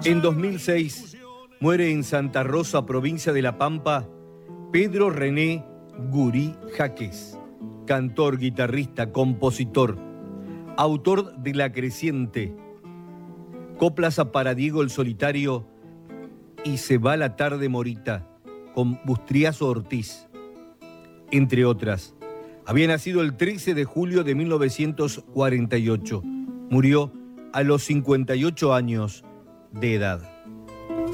En 2006 muere en Santa Rosa, provincia de La Pampa, Pedro René Gurí Jaques, cantor, guitarrista, compositor, autor de La Creciente, coplas para Diego el Solitario y Se va la tarde morita, con Bustriazo Ortiz, entre otras. Había nacido el 13 de julio de 1948. Murió a los 58 años de edad.